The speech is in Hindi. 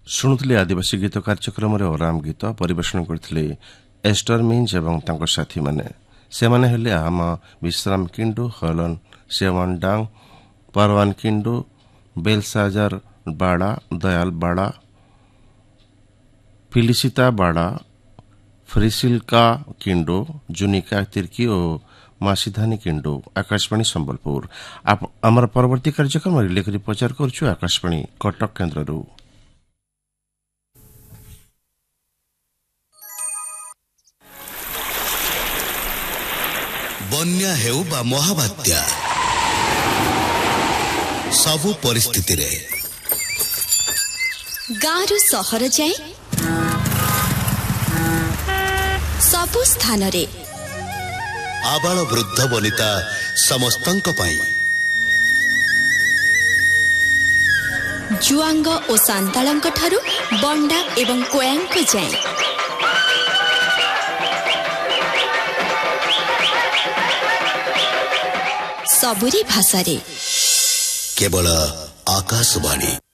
शुणुले आदिवासी गीत कार्यक्रम ओराम गीत परिवेषण करते एस्टर मिंज एवं तांको साथी माने से माने हेले आम विश्राम किंडू हलन सेवन डांग परवान किंडू बेलसाजार बाड़ा दयाल बाड़ा फिलिसिता बाड़ा फ्रिसिल्का किंडू जुनिका तिर्की और मासीधानी किंडू आकाशवाणी संबलपुर आमर परवर्ती कार्यक्रम लेखरी प्रचार करुछु आकाशवाणी कटक केन्द्ररू। बन्या हेउ बा महाबात्या सबु परिस्थिति रे गारु सहर जाए सबु स्थान रे आबाल वृद्ध वनिता समस्तंक पाई जुआंग ओ सांतालंक ठारू बंडा एवं कोयांक जाए सबुरी भाषा रे केवल आकाशवाणी।